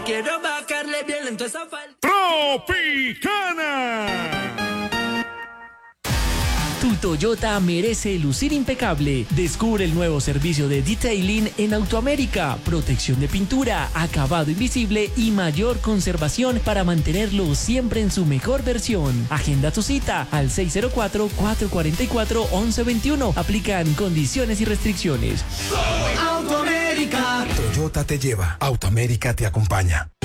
quiero bajarle bien lento esa falta. Tropicana. Tu Toyota merece lucir impecable. Descubre el nuevo servicio de detailing en Autoamérica. Protección de pintura, acabado invisible y mayor conservación para mantenerlo siempre en su mejor versión. Agenda tu cita al 604-444-1121. Aplican condiciones y restricciones. Autoamérica. Toyota te lleva. Autoamérica te acompaña.